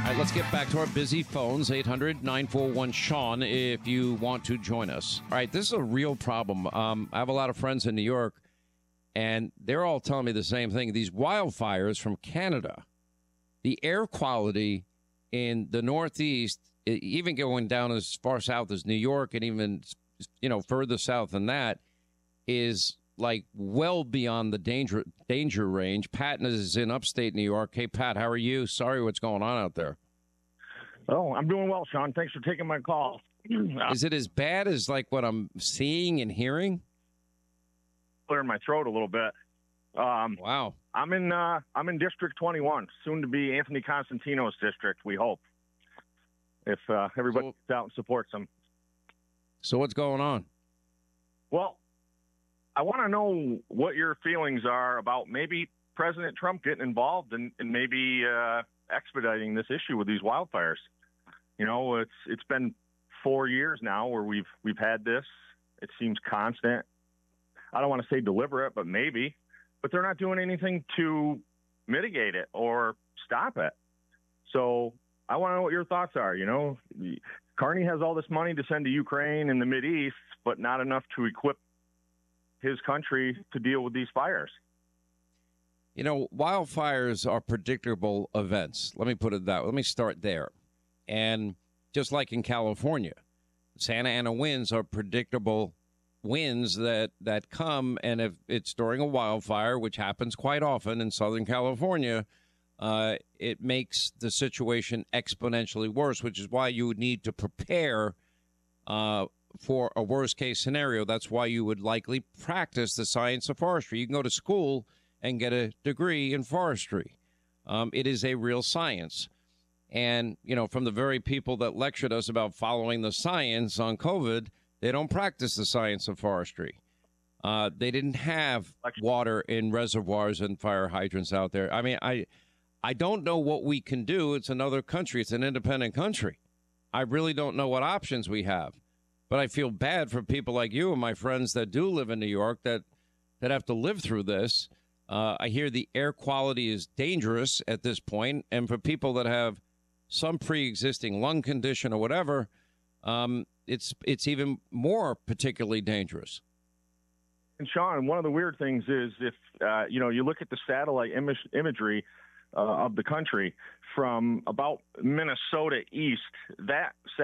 All right, let's get back to our busy phones, 800-941-SEAN, if you want to join us. All right, this is a real problem. I have a lot of friends in New York, and they're all telling me the same thing. These wildfires from Canada, the air quality in the Northeast, even going down as far south as New York and even, further south than that, is like well beyond the danger range. Pat is in upstate New York. Hey, Pat, how are you? Sorry, what's going on out there? Oh, I'm doing well, Sean. Thanks for taking my call. Is it as bad as like what I'm seeing and hearing? Clearing my throat a little bit. Wow. I'm in District 21, soon to be Anthony Constantino's district. We hope, if everybody gets out and supports him. So what's going on? Well, I want to know what your feelings are about maybe President Trump getting involved and maybe expediting this issue with these wildfires. It's been 4 years now where we've had this. It seems constant. I don't want to say deliberate, but maybe. But they're not doing anything to mitigate it or stop it. So I want to know what your thoughts are. Carney has all this money to send to Ukraine and the Mideast, but not enough to equip his country to deal with these fires. Wildfires are predictable events. Let me put it that way. Let me start there. And just like in California, Santa Ana winds are predictable winds that come, and if it's during a wildfire, which happens quite often in Southern California, it makes the situation exponentially worse, which is why you would need to prepare for a worst case scenario. That's why you would likely practice the science of forestry. You can go to school and get a degree in forestry. It is a real science. And, from the very people that lectured us about following the science on COVID, they don't practice the science of forestry. They didn't have water in reservoirs and fire hydrants out there. I mean, I don't know what we can do. It's another country. It's an independent country. I really don't know what options we have. But I feel bad for people like you and my friends that do live in New York that have to live through this. I hear the air quality is dangerous at this point. And for people that have some pre-existing lung condition or whatever, it's even more particularly dangerous. And Sean, one of the weird things is if, you look at the satellite imagery of the country from about Minnesota east, that